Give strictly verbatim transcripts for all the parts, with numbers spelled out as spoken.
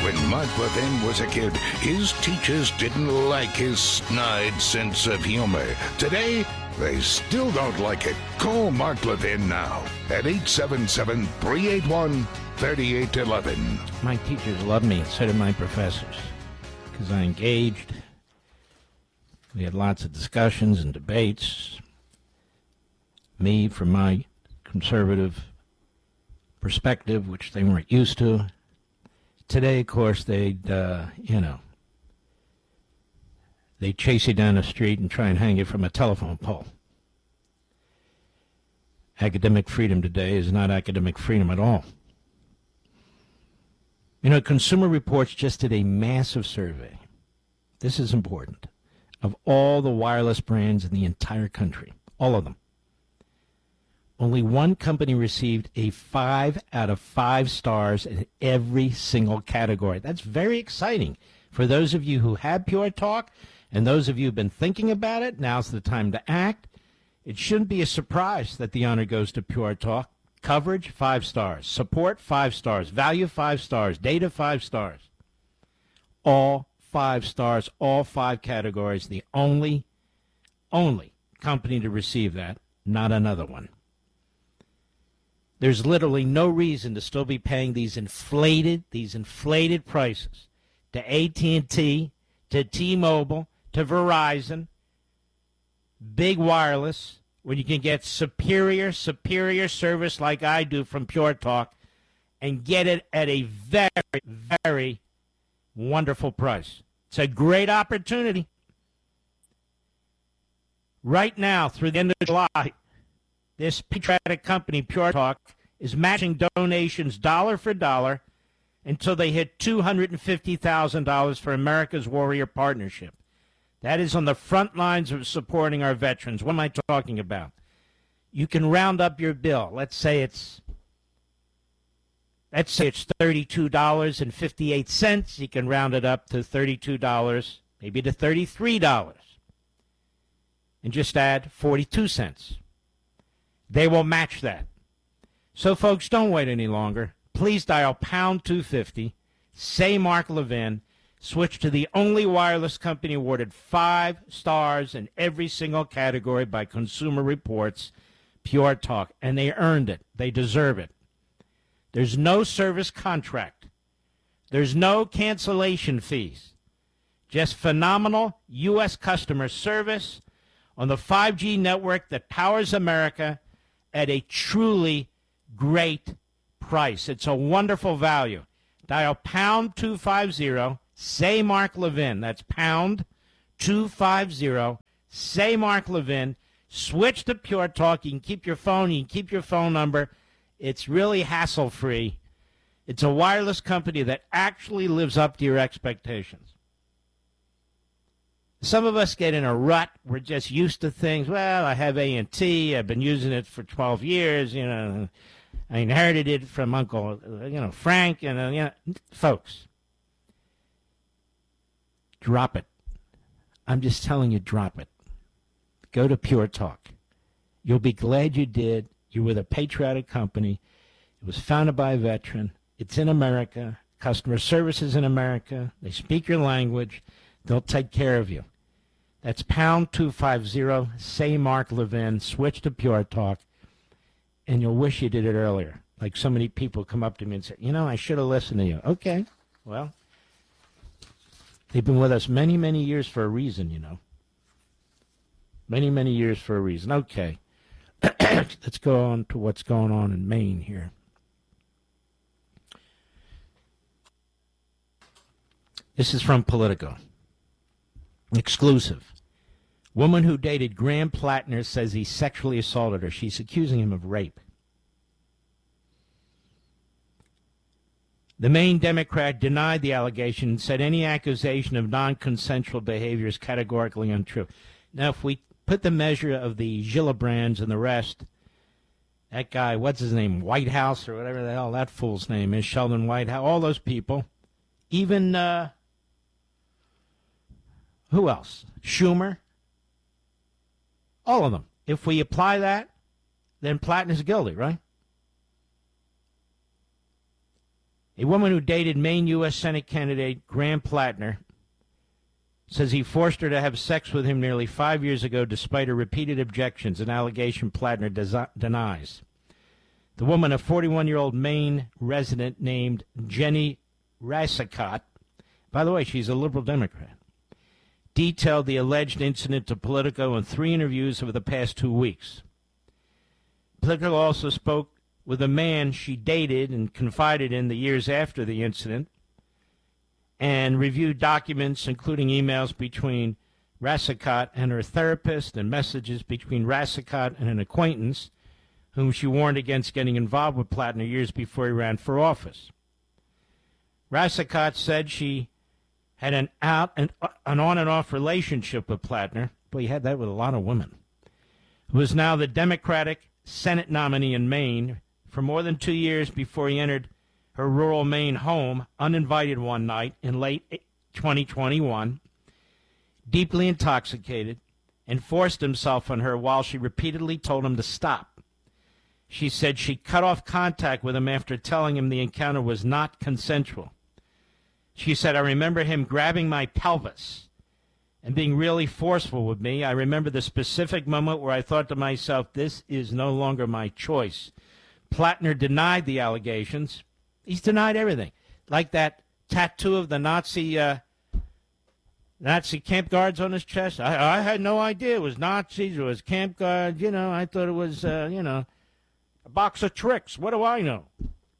When Mark Levin was a kid, his teachers didn't like his snide sense of humor. Today, they still don't like it. Call Mark Levin now at eight seven seven, three eight one, three eight one one. My teachers love me, and so did my professors, because I engaged. We had lots of discussions and debates. Me, from my conservative perspective, which they weren't used to. Today, of course, they'd, uh, you know, they'd chase you down the street and try and hang you from a telephone pole. Academic freedom today is not academic freedom at all. You know, Consumer Reports just did a massive survey. This is important. Of all the wireless brands in the entire country, all of them. Only one company received a five out of five stars in every single category. That's very exciting. For those of you who have Pure Talk and those of you who have been thinking about it, now's the time to act. It shouldn't be a surprise that the honor goes to Pure Talk. Coverage, five stars. Support, five stars. Value, five stars. Data, five stars. All five stars, all five categories. The only, only company to receive that, not another one. There's literally no reason to still be paying these inflated, these inflated prices to A T and T, to T-Mobile, to Verizon, big wireless, when you can get superior, superior service like I do from Pure Talk and get it at a very, very wonderful price. It's a great opportunity. Right now, through the end of July, this patriotic company, Pure Talk, is matching donations dollar for dollar until they hit two hundred fifty thousand dollars for America's Warrior Partnership. That is on the front lines of supporting our veterans. What am I talking about? You can round up your bill. Let's say it's let's say it's thirty-two dollars and fifty-eight cents. You can round it up to thirty-two dollars, maybe to thirty-three dollars, and just add forty-two cents. They will match that. So, folks, don't wait any longer. Please dial pound two fifty, say Mark Levin, switch to the only wireless company awarded five stars in every single category by Consumer Reports, Pure Talk, and they earned it. They deserve it. There's no service contract. There's no cancellation fees. Just phenomenal U S customer service on the five G network that powers America at a truly great price. It's a wonderful value. Dial pound two fifty, say Mark Levin. That's pound two fifty, say Mark Levin. Switch to Pure Talk. You can keep your phone. You can keep your phone number. It's really hassle-free. It's a wireless company that actually lives up to your expectations. Some of us get in a rut. We're just used to things. Well, I have A and T. I've been using it for twelve years. You know, I inherited it from Uncle, you know, Frank. And, uh, you know, folks, drop it. I'm just telling you, drop it. Go to Pure Talk. You'll be glad you did. You're with a patriotic company. It was founded by a veteran. It's in America. Customer service is in America. They speak your language. They'll take care of you. That's pound two fifty, say Mark Levin, switch to Pure Talk, and you'll wish you did it earlier. Like so many people come up to me and say, you know, I should have listened to you. Okay, well, they've been with us many, many years for a reason, you know. Many, many years for a reason. Okay, let's go on to what's going on in Maine here. This is from Politico. Exclusive. Woman who dated Graham Plattner says he sexually assaulted her. She's accusing him of rape. The Maine Democrat denied the allegation and said any accusation of non-consensual behavior is categorically untrue. Now, if we put the measure of the Gillibrands and the rest, that guy, what's his name, Whitehouse or whatever the hell that fool's name is, Sheldon Whitehouse, all those people, even... Uh, Who else? Schumer? All of them. If we apply that, then Plattner's guilty, right? A woman who dated Maine U S Senate candidate Graham Plattner says he forced her to have sex with him nearly five years ago despite her repeated objections, an allegation Plattner desi- denies. The woman, a forty-one-year-old Maine resident named Jenny Rassicott, by the way, she's a liberal Democrat, detailed the alleged incident to Politico in three interviews over the past two weeks. Politico also spoke with a man she dated and confided in the years after the incident and reviewed documents, including emails between Rassicott and her therapist and messages between Rassicott and an acquaintance whom she warned against getting involved with Plattner years before he ran for office. Rassicott said she had an out and an on and off relationship with Plattner. Boy, he had that with a lot of women. Who was now the Democratic Senate nominee in Maine for more than two years before he entered her rural Maine home uninvited one night in late twenty twenty-one, deeply intoxicated, and forced himself on her while she repeatedly told him to stop. She said she cut off contact with him after telling him the encounter was not consensual. She said, I remember him grabbing my pelvis and being really forceful with me. I remember the specific moment where I thought to myself, this is no longer my choice. Plattner denied the allegations. He's denied everything. Like that tattoo of the Nazi uh, Nazi camp guards on his chest. I, I had no idea it was Nazis. It was camp guards. You know, I thought it was, uh, you know, a box of tricks. What do I know?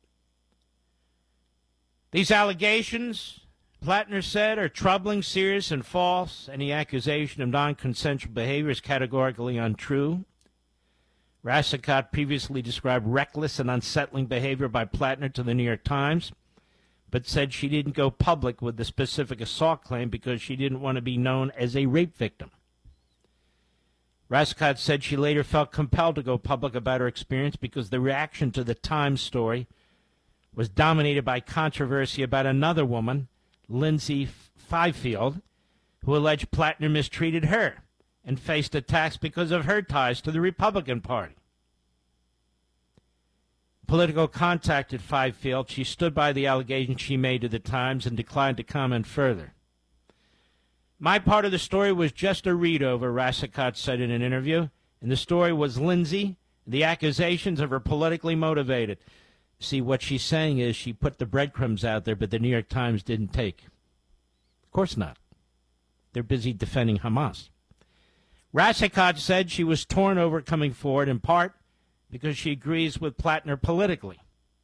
These allegations, Plattner said, are troubling, serious, and false. Any accusation of non-consensual behavior is categorically untrue. Rassicott previously described reckless and unsettling behavior by Plattner to the New York Times, but said she didn't go public with the specific assault claim because she didn't want to be known as a rape victim. Rassicott said she later felt compelled to go public about her experience because the reaction to the Times story was dominated by controversy about another woman, Lindsay Fifield, who alleged Plattner mistreated her and faced attacks because of her ties to the Republican Party. Politico contacted Fifield. She stood by the allegations she made to the Times and declined to comment further. My part of the story was just a read-over, Rassicott said in an interview, and the story was Lindsay, the accusations of her politically motivated. See, what she's saying is she put the breadcrumbs out there, but the New York Times didn't take. Of course not. They're busy defending Hamas. Rassicott said she was torn over coming forward, in part because she agrees with Plattner politically.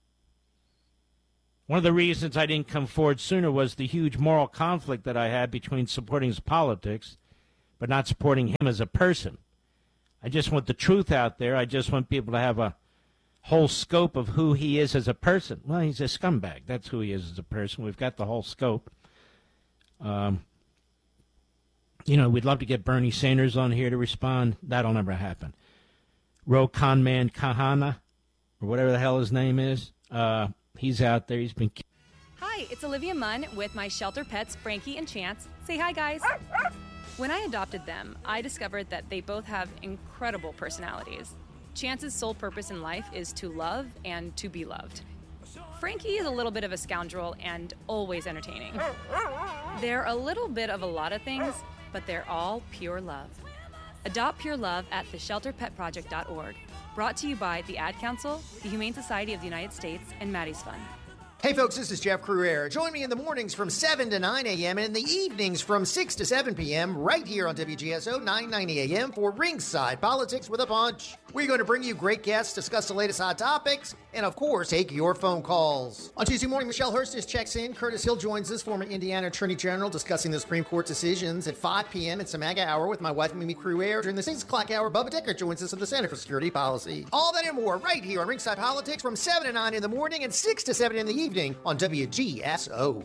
One of the reasons I didn't come forward sooner was the huge moral conflict that I had between supporting his politics but not supporting him as a person. I just want the truth out there. I just want people to have a whole scope of who he is as a person. Well, he's a scumbag. That's who he is as a person. We've got the whole scope. Um, you know, we'd love to get Bernie Sanders on here to respond. That'll never happen. Ro Conman Kahana, or whatever the hell his name is, uh, he's out there. He's been... Hi, it's Olivia Munn with my shelter pets, Frankie and Chance. Say hi, guys. When I adopted them, I discovered that they both have incredible personalities. Chance's sole purpose in life is to love and to be loved. Frankie is a little bit of a scoundrel and always entertaining. They're a little bit of a lot of things, but they're all pure love. Adopt pure love at the shelter pet project dot org. Brought to you by the Ad Council, the Humane Society of the United States, and Maddie's Fund. Hey folks, this is Jeff Cruere. Join me in the mornings from seven to nine a.m. and in the evenings from six to seven p.m. right here on W G S O nine ninety A M for Ringside Politics with a Punch. We're going to bring you great guests, discuss the latest hot topics, and of course, take your phone calls. On Tuesday morning, Michelle Hurst checks in. Curtis Hill joins us, former Indiana Attorney General, discussing the Supreme Court decisions. At five p.m., it's a MAGA hour with my wife, Mimi Cruere. During the six o'clock hour, Bubba Dicker joins us at the Center for Security Policy. All that and more right here on Ringside Politics from seven to nine in the morning and six to seven in the evening on W G S O.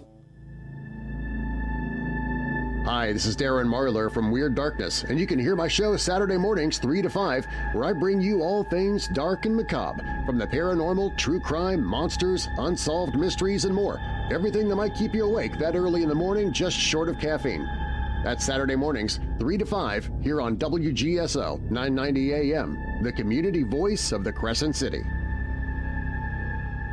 Hi, this is Darren Marlar from Weird Darkness, and you can hear my show Saturday mornings three to five, where I bring you all things dark and macabre, from the paranormal, true crime, monsters, unsolved mysteries, and more. Everything that might keep you awake that early in the morning, just short of caffeine. That's Saturday mornings, three to five, here on W G S O nine ninety A M, the community voice of the Crescent City.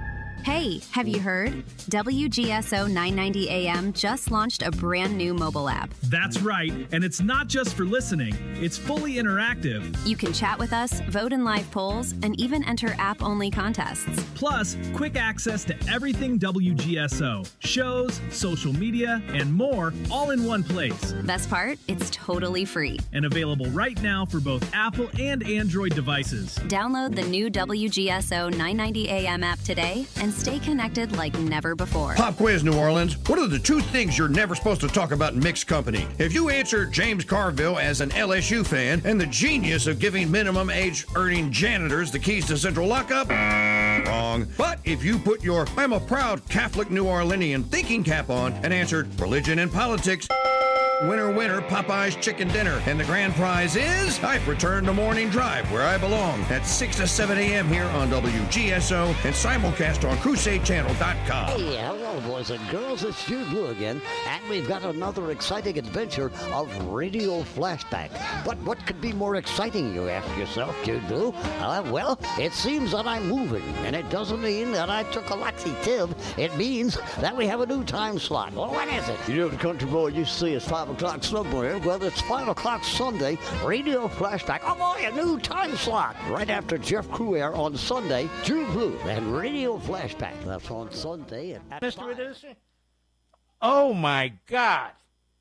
Hey, have you heard? W G S O nine ninety A M just launched a brand new mobile app. That's right, and it's not just for listening. It's fully interactive. You can chat with us, vote in live polls, and even enter app-only contests. Plus, quick access to everything W G S O. Shows, social media, and more, all in one place. Best part? It's totally free. And available right now for both Apple and Android devices. Download the new W G S O nine ninety A M app today and stay connected like never before. Pop quiz, New Orleans. What are the two things you're never supposed to talk about in mixed company? If you answer James Carville as an L S U fan and the genius of giving minimum age earning janitors the keys to central lockup, wrong. But if you put your I'm a proud Catholic New Orleanian thinking cap on and answered religion and politics, winner, winner, Popeye's chicken dinner. And the grand prize is I've returned to Morning Drive, where I belong, at six to seven a.m. here on W G S O and simulcast on crusade channel dot com. Hey, hello, boys and girls. It's Stu Blue again, and we've got another exciting adventure of Radio Flashback. But what could be more exciting, you ask yourself, Stu Blue? Uh, well, it seems that I'm moving, and it doesn't mean that I took a laxative. It means that we have a new time slot. Well, what is it? You know, the country boy used to say it's five o'clock somewhere. Well, it's five o'clock Sunday. Radio Flashback. Oh boy, a new time slot. Right after Jeff Cruair on Sunday, Drew Blue and Radio Flashback. That's on Sunday at, at Mister Reducer? Oh my God.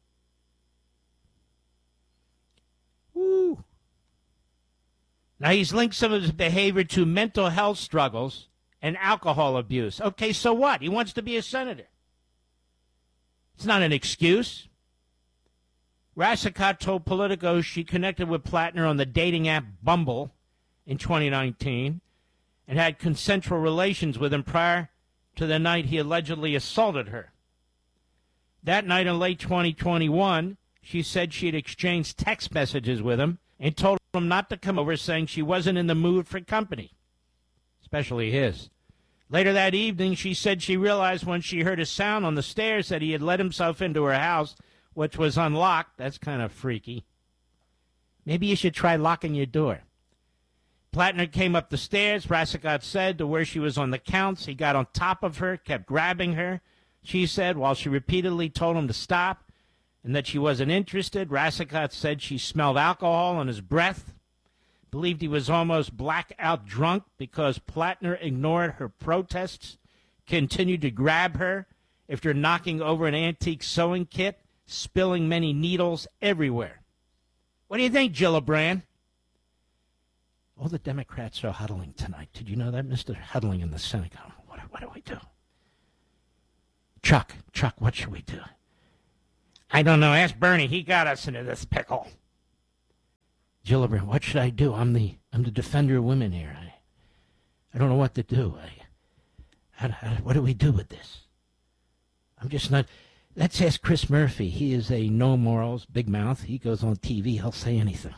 Woo. Now he's linked some of his behavior to mental health struggles and alcohol abuse. Okay, so what? He wants to be a senator. It's not an excuse. Rassicot told Politico she connected with Plattner on the dating app Bumble in twenty nineteen and had consensual relations with him prior to the night he allegedly assaulted her. That night in late twenty twenty-one, she said she had exchanged text messages with him and told him not to come over, saying she wasn't in the mood for company, especially his. Later that evening, she said she realized when she heard a sound on the stairs that he had let himself into her house, which was unlocked. That's kind of freaky. Maybe you should try locking your door. Plattner came up the stairs, Rassicot said, to where she was on the counts. He got on top of her, kept grabbing her, she said, while she repeatedly told him to stop and that she wasn't interested. Rassicot said she smelled alcohol on his breath, believed he was almost blackout drunk because Plattner ignored her protests, continued to grab her after knocking over an antique sewing kit, spilling many needles everywhere. What do you think, Gillibrand? All the Democrats are huddling tonight. Did you know that, Mister Huddling in the Senate? What, what do we do? Chuck, Chuck, what should we do? I don't know. Ask Bernie. He got us into this pickle. Gillibrand, what should I do? I'm the I'm the defender of women here. I I don't know what to do. I, how, how, what do we do with this? I'm just not... Let's ask Chris Murphy. He is a no morals, big mouth. He goes on T V. He'll say anything.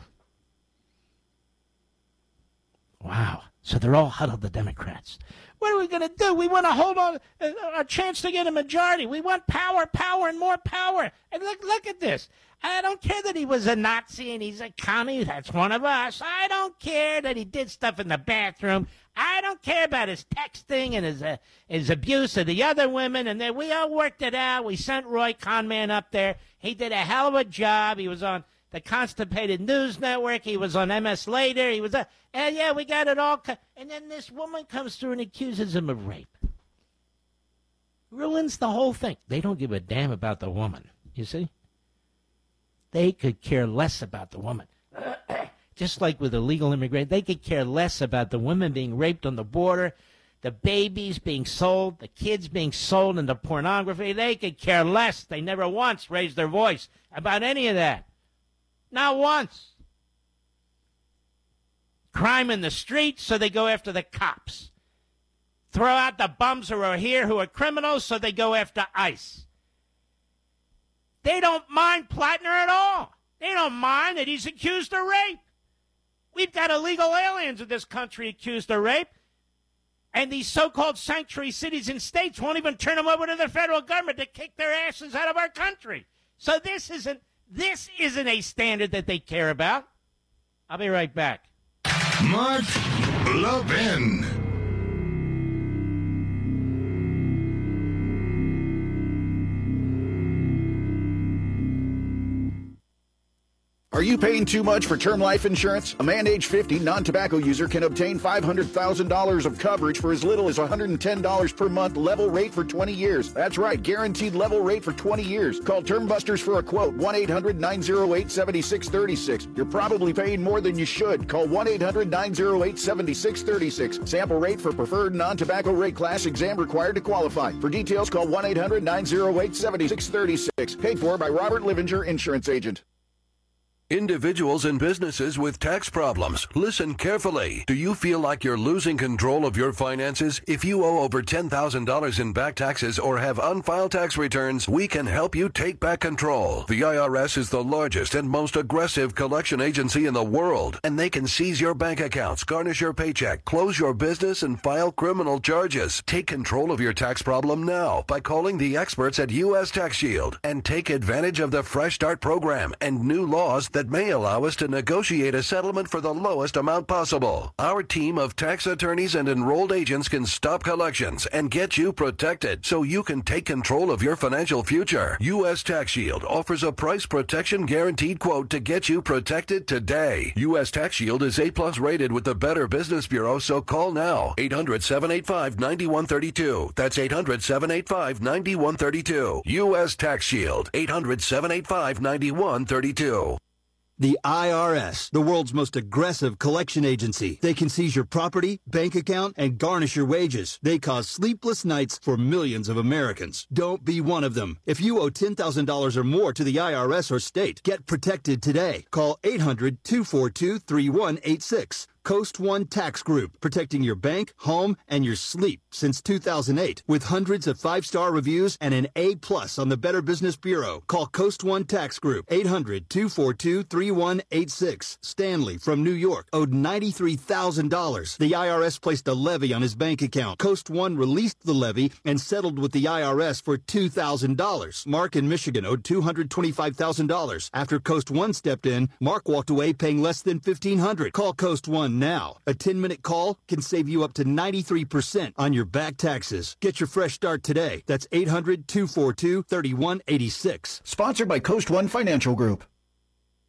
Wow. So they're all huddled, the Democrats. What are we going to do? We want to hold on a, a chance to get a majority. We want power, power, and more power. And look, look at this. I don't care that he was a Nazi and he's a commie. That's one of us. I don't care that he did stuff in the bathroom. I don't care about his texting and his uh, his abuse of the other women. And then we all worked it out. We sent Roy Conman up there. He did a hell of a job. He was on the Constipated News Network. He was on M S Later. He was, uh, and yeah, we got it all. Co- and then this woman comes through and accuses him of rape. Ruins the whole thing. They don't give a damn about the woman, you see? They could care less about the woman. Just like with illegal immigrants, they could care less about the women being raped on the border, the babies being sold, the kids being sold into pornography. They could care less. They never once raised their voice about any of that. Not once. Crime in the streets, so they go after the cops. Throw out the bums who are here who are criminals, so they go after ICE. They don't mind Plattner at all. They don't mind that he's accused of rape. We've got illegal aliens in this country accused of rape. And these so-called sanctuary cities and states won't even turn them over to the federal government to kick their asses out of our country. So this isn't this isn't a standard that they care about. I'll be right back. Mark Levin. Are you paying too much for term life insurance? A man age fifty, non-tobacco user can obtain five hundred thousand dollars of coverage for as little as one hundred ten dollars per month, level rate for twenty years. That's right, guaranteed level rate for twenty years. Call Term Busters for a quote, one eight hundred nine oh eight seven six three six. You're probably paying more than you should. Call one eight hundred nine oh eight seven six three six. Sample rate for preferred non-tobacco rate class, exam required to qualify. For details, call one eight hundred nine oh eight seven six three six. Paid for by Robert Livinger, Insurance Agent. Individuals and businesses with tax problems, listen carefully. Do you feel like you're losing control of your finances? If you owe over ten thousand dollars in back taxes or have unfiled tax returns, we can help you take back control. The I R S is the largest and most aggressive collection agency in the world, and they can seize your bank accounts, garnish your paycheck, close your business, and file criminal charges. Take control of your tax problem now by calling the experts at U S Tax Shield and take advantage of the Fresh Start program and new laws that that may allow us to negotiate a settlement for the lowest amount possible. Our team of tax attorneys and enrolled agents can stop collections and get you protected so you can take control of your financial future. U S Tax Shield offers a price protection guaranteed quote to get you protected today. U S Tax Shield is A plus rated with the Better Business Bureau, so call now. eight hundred seven eight five nine one three two. That's eight hundred seven eight five nine one three two. U S Tax Shield. eight hundred seven eight five nine one three two. The I R S, the world's most aggressive collection agency. They can seize your property, bank account, and garnish your wages. They cause sleepless nights for millions of Americans. Don't be one of them. If you owe ten thousand dollars or more to the I R S or state, get protected today. Call eight hundred two four two three one eight six. Coast One Tax Group, protecting your bank, home, and your sleep since two thousand eight. With hundreds of five-star reviews and an A plus on the Better Business Bureau. Call Coast One Tax Group, eight hundred two four two three one eight six. Stanley from New York owed ninety-three thousand dollars. The I R S placed a levy on his bank account. Coast One released the levy and settled with the I R S for two thousand dollars. Mark in Michigan owed two hundred twenty-five thousand dollars. After Coast One stepped in, Mark walked away paying less than fifteen hundred dollars. Call Coast One now. A ten-minute call can save you up to ninety-three percent on your back taxes. Get your fresh start today. That's eight hundred two four two three one eight six. Sponsored by Coast One Financial Group.